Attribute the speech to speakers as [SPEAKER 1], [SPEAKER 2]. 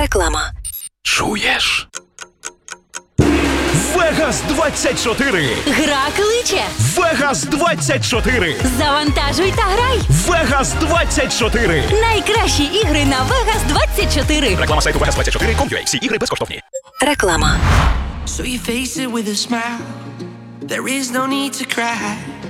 [SPEAKER 1] Реклама.
[SPEAKER 2] Чуєш? Вегас 24.
[SPEAKER 3] Гра кличе.
[SPEAKER 2] Вегас 24.
[SPEAKER 3] Завантажуй та грай.
[SPEAKER 2] Вегас 24.
[SPEAKER 3] Найкращі ігри на Vegas 24.
[SPEAKER 2] Реклама сайту Vegas24.com.ua. Всі ігри безкоштовні.
[SPEAKER 1] Реклама.
[SPEAKER 4] So you face it with a smile. There is no need to cry.